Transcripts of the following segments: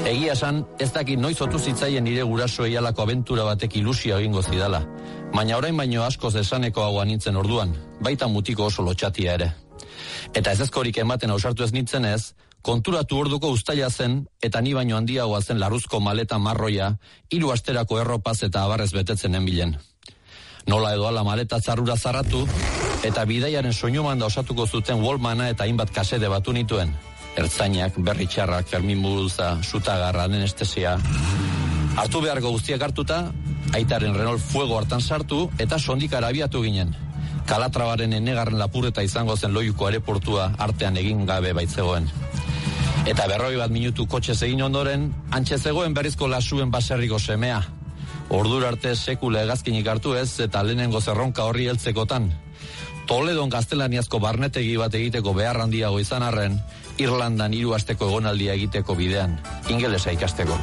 Egia esan, ez dakit noiz otu zitzaien nire gurasoei halako abentura batek ilusio egingo zidala. Baina orain baino askoz esaneko hau nintzen orduan, baita mutiko oso lotxatia ere. Eta ezezkorik ematen ausartu ez nintzenez, konturatu orduko uztaila zen, eta ni baino handiagoa zen larruzko maleta marroia, 3 asterako erropaz eta abarrez betetzen enbilen. Nola edo ala maleta zarrura zarratu, eta bidaiaren soinumanda osatuko zuten Walkmana eta hainbat kasete batu nituen. Ertzainak, berri txarrak, Fermin Muguruza, Sutagarra, anestesia. Hartu beharko guztiak hartuta, aitaren Renault Fuego hartan sartu eta sondikara abiatu ginen. Kalatrabaren enegarren lapurreta izango zen Loiuko aireportua artean egin gabe baitzegoen. Eta 41 minutu kotxez egin ondoren, antxe zegoen berrizko Lasuen baserriko semea. Ordura arte sekula hegazkinik hartu ez eta lehenengo zerronka horri heltzekotan. Toledon gaztelaniazko barnetegi bat egiteko behar handiago izan arren, Irlandan 3 asteko egonaldia egiteko bidean, ingelesa ikasteko.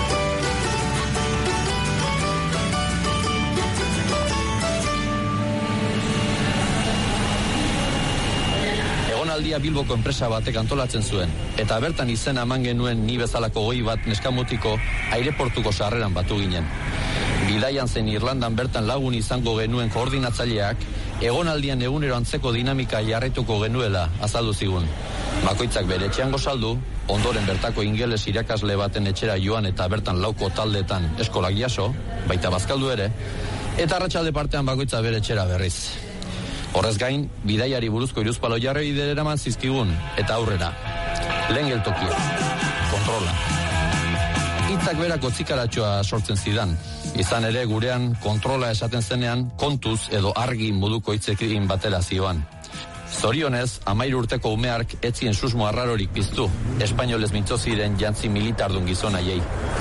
Egonaldia Bilboko enpresa batek antolatzen zuen, eta bertan izena eman genuen ni bezalako goi bat neskamutiko aireportuko sarreran batu ginen. Bidaian zen Irlandan bertan lagun izango genuen koordinatzaileak, egonaldian egunero antzeko dinamika jarraituko genuela azaldu zigun. Bakoitzak bere etxean gozaldu, ondoren bertako ingeles irakasle baten etxera joan eta bertan lauko taldetan eskolak jaso, baita bazkaldu ere, eta arratsalde partean bakoitza bere etxera berriz. Horrez gain, bidaiari buruzko hiruzpalo jarri eraman zizkigun, eta aurrera. Lehen geltokia, kontrola. Hitzak berako zikaratxoa sortzen zidan. Izan ere gurean kontrola esaten zenean kontuz edo argi moduko hitzekin batera zioan. Zorionez, 13 urteko umeark etzien susmo arrarorik piztu, espainolez mintzo ziren jantzi militardun gizonaiei.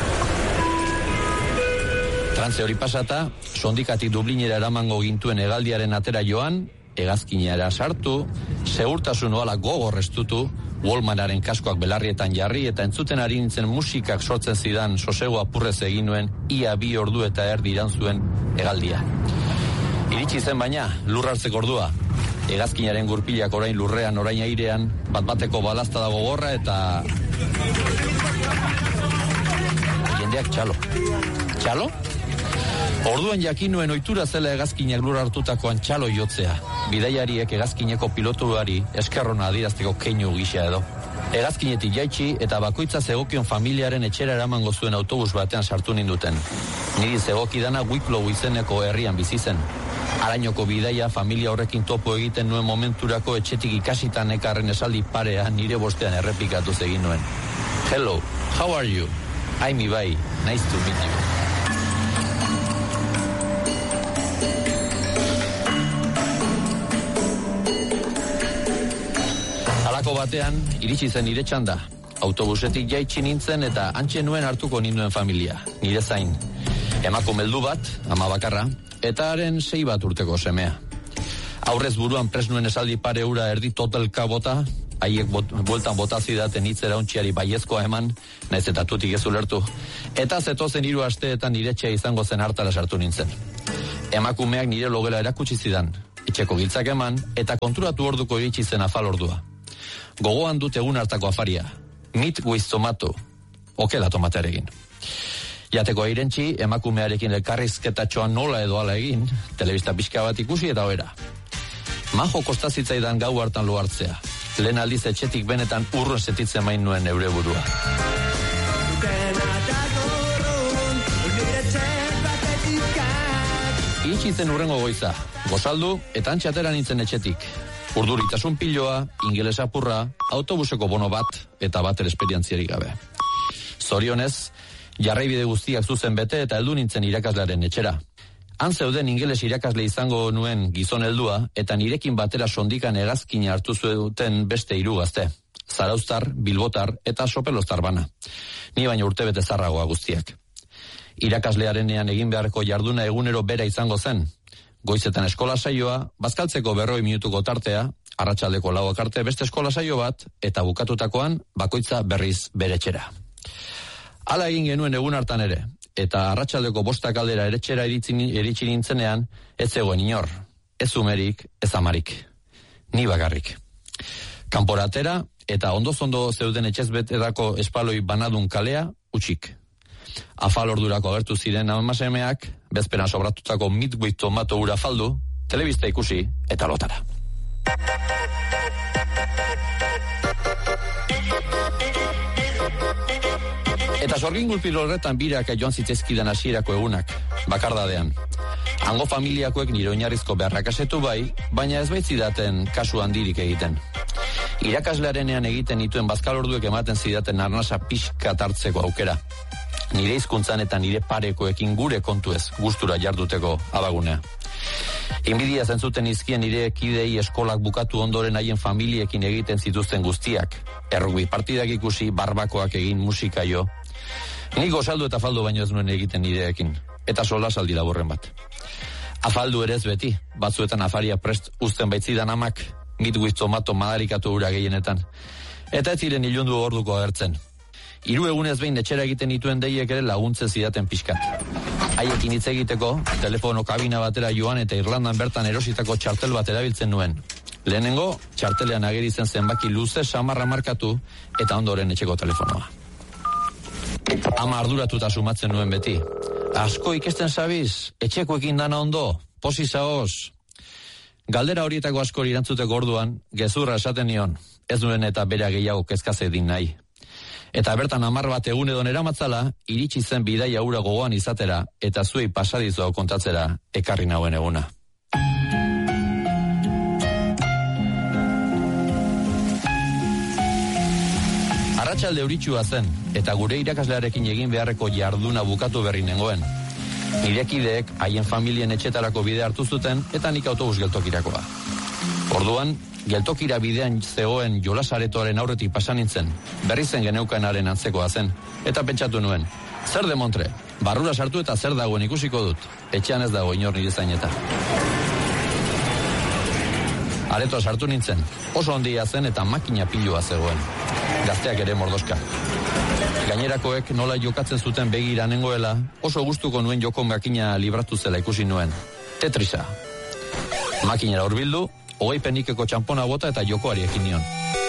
Trantze hori pasata, sondikatik Dublinera eramango gintuen hegaldiaren atera joan, hegazkinera sartu, segurtasun ohala gogor estutu, Walkmanaren kaskoak belarrietan jarri eta entzuten ari nintzen musikak sortzen zidan sosego apurrez egin nuen ia 2 ordu eta erdi iran zuen hegaldia. Iritsi zen baina, lur hartzeko ordua. Hegazkinaren gurpilak orain lurrean, orain airean, bat-bateko balazta dago gorra eta... jendeak txalo. Txalo? Orduan jakinuen ohitura zela hegazkinak lur hartutakoan txalo jotzea. Bidaiariek hegazkineko pilotuari eskerrona adierazteko keinu gisa edo. Hegazkinetik jaitsi eta bakoitza zegokion familiaren etxera eramango zuen autobus batean sartu ninduten. Niri zegokidana Wicklow izeneko herrian bizi zen. Arainoko bidaia familia horrekin topo egiten nuen momenturako etxetik ikasitan ekarren esaldi parea nire bostean errepikatu egin nuen. Hello, how are you? I'm Ibai, nice to meet you. Halako batean, iritsi zen nire txanda. Autobusetik jaitsi nintzen eta antxe nuen hartuko ninduen familia, nire zain. Emakume heldu bat, ama bakarra, eta haren 6 bat urteko semea. Aurrez buruan pres nuen esaldi pare ura erdi totelka bota, haiek bueltan bota zidaten hitzera ontziari baiezkoa eman, naiz eta tutik ez ulertu. Eta zetozen 3 asteetan nire etxea izango zen hartara sartu nintzen. Emakumeak nire logela erakutsi zidan, etxeko giltzak eman, eta konturatu orduko iritsi zen afal ordua. Gogoan dut egun hartako afaria. Meat with tomato. Okela tomatearekin. Jateko airentzi, emakumearekin elkarrizketatxoan nola edo ala egin, telebista pixka bat ikusi eta oera. Majo kostazitzaidan gau hartan lo hartzea. Lehen aldiz etxetik benetan urrun setitzen main nuen neure burua. Iritsi zen urrengo goiza. Gozaldu eta antxe atera nintzen etxetik. Urduritasun piloa, ingeles apurra, autobuseko bono bat eta bater esperientziarik gabe. Zorionez, jarraibide guztiak zuzen bete eta heldu nintzen irakaslearen etxera. Han zeuden ingeles irakasle izango nuen gizon heldua eta nirekin batera sondikan hegazkina hartu zuten beste 3 gazte. Zarauztar, Bilbotar eta Sopeloztar bana. Ni baina urtebete zarragoa guztiak. Irakaslearenean egin beharko jarduna egunero bera izango zen. Goizetan eskola saioa, bazkaltzeko 40 minutuko tartea, arratsaldeko 4 arte beste eskola saio bat, eta bukatutakoan bakoitza berriz bere etxera. Hala egin genuen egun hartan ere, eta arratsaldeko 5 aldera eretxera iritsi nintzenean, ez zegoen inor, ez umerik, ez amarik, ni bakarrik. Kanpora atera, eta ondo-zondo zeuden etxez beterako espaloi banadun kalea, utxik. Afal ordurako agertu ziren amasemeak, bezperan sobratutako midwit tomato ura faldu, telebista ikusi eta lotara. Eta sorgin gulpil horretan birak joan zitezkidan hasierako egunak, bakardadean. Hango familiakoek nire oinarrizko beharrak asetu bai, baina ez baitzidaten kasu handirik egiten. Irakaslearenean egiten dituen bazkalorduek ematen zidaten arnasa pixka hartzeko aukera. Nire hizkuntzan eta nire parekoekin gure kontuez gustura jarduteko abagunea. Inbidia zentzuten izkien nire kidei eskolak bukatu ondoren haien familiekin egiten zituzten guztiak. Errugbi partidak ikusi, barbakoak egin, musika jo. Nik gozaldu eta faldu baino ez nuen egiten nireekin. Eta sola saldi laburren bat. Afaldu ere ez beti, batzuetan afaria prest uzten baitzidan amak, midwiz tomato madarikatu ura gehienetan. Eta ez ziren ilundu orduko agertzen. 3 egunez behin etxera egiten dituen deiek ere laguntzen zidaten pixkat. Haiekin hitz egiteko, telefono kabina batera joan eta Irlandan bertan erositako txartel bat erabiltzen nuen. Lehenengo, txartelean ageri zen zenbaki luze samarra markatu eta ondoren etxeko telefonoa. Ama arduratuta sumatzen nuen beti. Asko ikesten sabiz, etxekoekin dana ondo, posi zaoz. Galdera horietako askori erantzuteko orduan, gezurra esaten nion, ez nuen eta bera gehiago kezkaz edin nahi. Eta bertan 10 bat egun edo neramatzala, iritsi zen bidaia hura gogoan izatera, eta zuei pasadizoa kontatzera ekarri nauen eguna. Arratsalde euritsua zen, eta gure irakaslearekin egin beharreko jarduna bukatu berri nengoen. Nire kideek haien familien etxetarako bide hartu zuten, eta nik autobus geltokirakoa. Orduan, geltokira bidean zegoen jolasaretoaren aurretik pasan nintzen, berri zen geneukanaren antzekoa zen, eta pentsatu nuen, zer de Montre, barrura sartu eta zer dagoen ikusiko dut, etxean ez dago inor nire zaineta. Aretoa sartu nintzen, oso ondia zen eta makina pilua zegoen, gazteak ere mordoska. Gainerakoek nola jokatzen zuten begira nengoela, oso gustuko nuen joko makina libratu zela ikusi nuen. Tetrisa. Makinera hurbildu, 20 penikeko txampona bota eta jokoari ekin nion.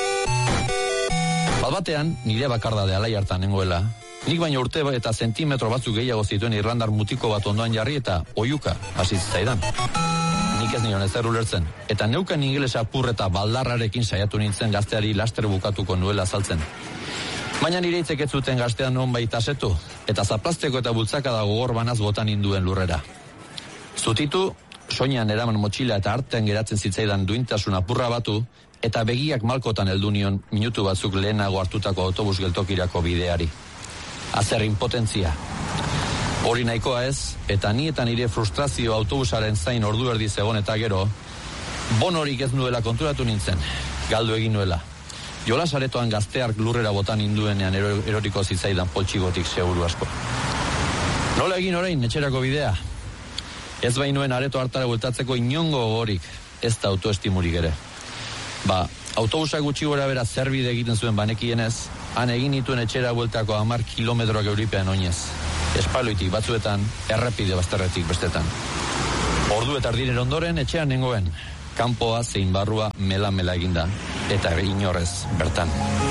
Batean, nire bakardade alai hartan nengoela, nik baino urte eta zentimetro batzuk gehiago zituen irlandar mutiko bat ondoan jarri eta oiuka hasi zitzaidan. Nik ez nion ezer ulertzen, eta neukan ingelesa apur eta baldarrarekin saiatu nintzen gazteari laster bukatuko nuela azaltzen. Baina nire hitzek ez zuten gaztean nonbait asetu, eta zaplasteko eta bultzakada gogor banaz bota ninduen lurrera. Zutitu, soinean eraman motxila eta artean geratzen zitzaidan duintasun apurra batu, eta begiak malkotan heldu nion minutu batzuk lehenago hartutako autobus geltokirako bideari. Azer impotentzia. Hori nahikoa ez, eta ni eta nire frustrazio autobusaren zain ordu erdi zegoen eta gero, bonorik ez nuela konturatu nintzen, galdu egin nuela. Jolasaretoan gazteark lurrera botan induenean eroriko zitzaidan poltsigotik seguru asko. Nola egin orain etxerako bidea? Ez bainuen areto hartara bueltatzeko inongo gogorik, ez da autoestimurik ere. Autobusak gutxi gora bera zer bide egiten zuen banekienez, han egin nituen etxera bueltako 10 kilometroak euripean oinez. Espaloitik batzuetan, errepide bazterretik bestetan. Ordu eta erdinen ondoren etxean nengoen, kanpoa zein barrua mela eginda, eta inorrez bertan.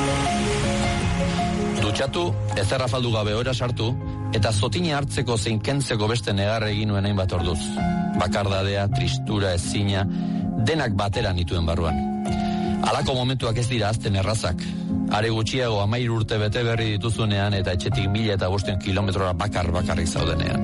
Dutxatu, ezerra faldu gabe ora sartu, eta zotina hartzeko zein kentzeko beste negarra egin nuen hainbat orduz. Bakardadea, tristura, ezina, denak batera nituen barruan. Halako momentuak ez dira azten errazak. Are gutxiago 13 urte bete berri dituzunean eta etxetik 1500 kilometrora bakarrik zaudenean.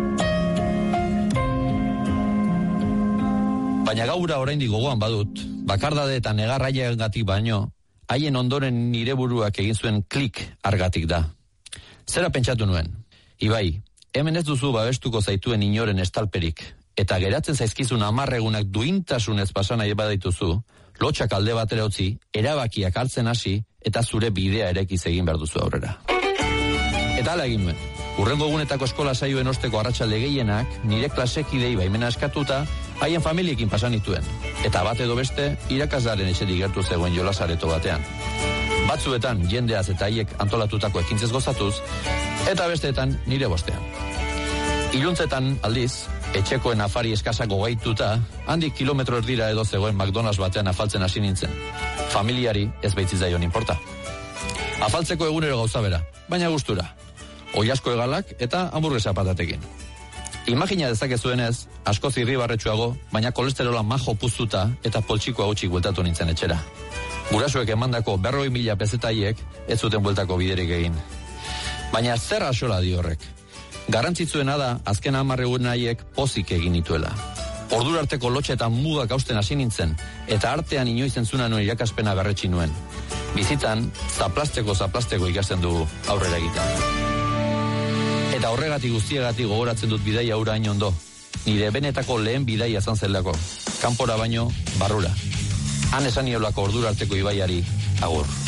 Baina gaura oraindik gogoan badut, bakardade eta negarraiagatik baino, haien ondoren nire buruak egin zuen klik argatik da. Zera pentsatu nuen? Ibai, hemen ez duzu babestuko zaituen inoren estalperik, eta geratzen zaizkizun 10 egunak duintasunez pasana badituzu, lotxak alde batera utzi, erabakiak hartzen hasi, eta zure bidea erekiz egin behar duzu aurrera. Eta hala egin nuen. Hurrengo egunetako eskola saioen osteko arratsalde gehienak, nire klasekidei baimena eskatuta, haien familiekin pasan nituen. Eta bat edo beste, irakaslearen etxerik gertu zegoen jolasareto batean. Batzuetan jendeaz eta haiek antolatutako ekintzez gozatuz, eta besteetan nire bostean. Iluntzetan, aldiz, etxekoen afari eskasako gaituta, handik kilometro erdira edo zegoen McDonald's batean afaltzen hasi nintzen. Familiari ez baitzitzaion inporta. Afaltzeko egunero gauza bera, baina gustura. oilasko hegalak eta hamburguesa patatekin. Imagina dezakezuenez, askoz irribarretsuago, baina kolesterola majo puztuta eta poltsikoa gutxik bueltatu nintzen etxera. Gurasoek emandako 40.000 pezetaiek ez zuten bueltako biderik egin. Baina zer asola di horrek? Garrantzitsuena da azken 10 egun nahiek pozik egin nituela. Ordura arteko lotxa eta mugak hausten hasi nintzen, eta artean inoiz entzuna nuen irakaspena berretsi nuen. Bizitzan, zaplasteko ikasten dugu aurrera egiten. Eta horregatik guztiegatik gogoratzen dut bidaia hura hain ondo. Nire benetako lehen bidaia izan zelako. Kanpora baino, barrura. Han esan niolako ordura arteko ibaiari, agur.